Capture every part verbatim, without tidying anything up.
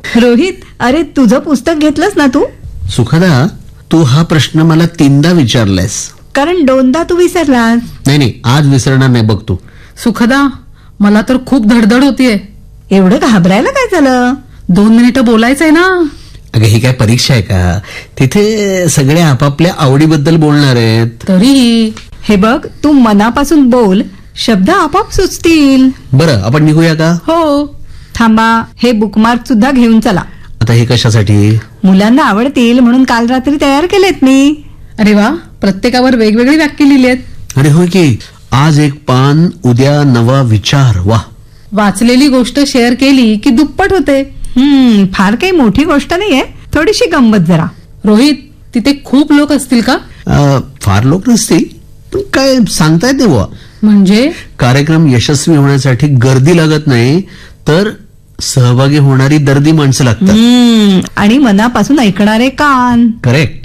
रोहित, अरे तुझं पुस्तक घेतलंस ना तू? सुखदा, तू हा प्रश्न मला तीनदा विचारलायस. कारण दोनदा तू विसरलास. नाही नाही, आज विसरणार नाही बघ तू. सुखदा, मला तर खूप धडधड होतीये. एवढं घाबरायला काय झालं? दोन मिनिटं बोलायचंय ना. अगं, ही काय परीक्षा आहे का? तिथे सगळे आपापल्या आवडीबद्दल बोलणार आहेत. तरीही हे बघ, तू मनापासून बोल, शब्द आपोआप सुचतील. बरं, आपण निघूया का? हो. थांबा, हे बुकमार्क सुद्धा घेऊन चला. आता हे कशासाठी? मुलांना आवडतील म्हणून काल रात्री तयार केलेत मी. अरे वा, प्रत्येकावर वेगवेगळी वाक्य लिहिलेत. अरे होय की, आज एक पान, उद्या नवा विचार. वा. वाचलेली गोष्ट शेअर केली की दुप्पट होते. हम्म फार काही मोठी गोष्ट नाहीये, थोडीशी गंमत जरा. रोहित, तिथे खूप लोक असतील का? अ, फार लोक नसतील, पण काय सांगता येत नाही बुवा. म्हणजे कार्यक्रम यशस्वी होण्यासाठी गर्दी लागत नाही, तर सहभागी होणारी दर्दी माणसं लागतात. हम्म आणि मनापासून ऐकणारे कान. करेक्ट.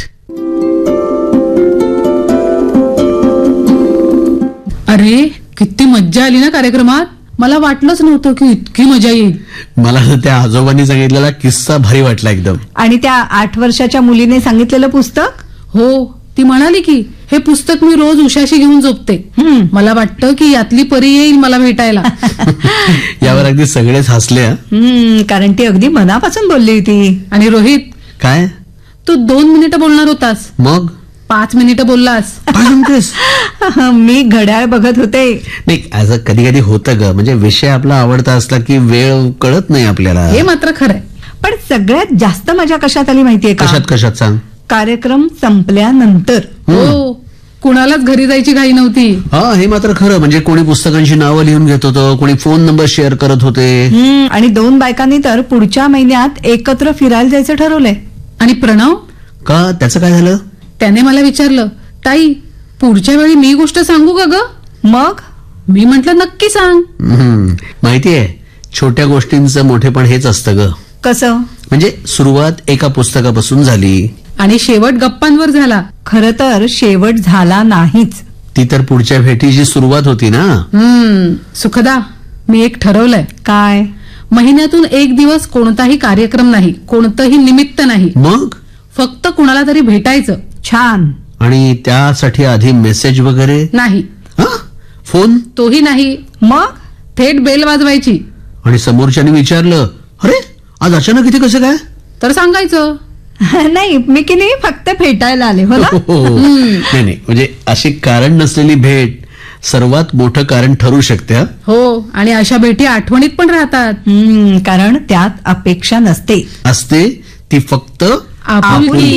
अरे, किती मज्जा आली ना कार्यक्रमात. मला वाटलंच नव्हतं की इतकी मजा येईल. मला त्या आजोबांनी सांगितलेला किस्सा भारी वाटला एकदम. आणि त्या आठ वर्षाच्या मुलीने सांगितलेलं पुस्तक. हो, ती म्हणाली की हे पुस्तक मी रोज उशाशी घेऊन झोपते. हम्म. मला वाटतं की यातली परी येईल मला भेटायला. यावर अगदी सगळेच हसले. हं? हम्म कारण ती अगदी मनापासून बोलली होती. आणि रोहित, काय? तू दोन मिनिटं बोलणार होतास, मग पाच मिनिटं बोललास. काय म्हणतेस? मी घड्याळ बघत होते. नाही, असं कधी कधी होतं ग. म्हणजे विषय आपला आवडता असला की वेळ कळत नाही आपल्याला. हे मात्र खरंय. पण सगळ्यात जास्त मजा कशात आली माहितीये का? कशात कशात सांग. कार्यक्रम संपल्यानंतर. हो, कुणालाच घरी जायची घाई नव्हती. हा, हे मात्र खरं. म्हणजे कोणी पुस्तकांची नावं लिहून घेत होतं, कोणी फोन नंबर शेअर करत होते. हम्म आणि दोन बायकांनी तर पुढच्या महिन्यात एकत्र फिरायला जायचं ठरवलंय. आणि प्रणव, का? त्याचं काय झालं? त्याने मला विचारलं, ताई पुढच्या वेळी मी गोष्ट सांगू का ग? मग मी म्हंटल नक्की सांग. हम्म, माहितीये, छोट्या गोष्टींचं मोठेपण हेच असतं ग. कसं? म्हणजे सुरुवात एका पुस्तकापासून झाली आणि शेवट गप्पांवर झाला. खरं तर शेवट झाला नाहीच. ती तर पुढच्या भेटीची सुरुवात होती ना. हम्म सुखदा, मी एक ठरवलंय. काय? महिन्यातून एक दिवस कोणताही कार्यक्रम नाही, कोणतंही निमित्त नाही, मग फक्त कुणाला तरी भेटायचं. छान. आणि त्यासाठी आधी मेसेज वगैरे नाही, हा? फोन? तोही नाही. मग थेट बेल वाजवायची. आणि समोरच्याने विचारलं, अरे आज अचानक इथे कसं काय? तर सांगायचं, नाही मी की नाही फक्त भेटायला आले. हो ना? नाही नाही, म्हणजे अशी कारण नसलेली भेट सर्वात मोठं कारण ठरू शकते. हं? हो, आणि अशा भेटी आठवणीत पण राहतात. हम्म कारण त्यात अपेक्षा नसते. असते ती फक्त आपुलकी.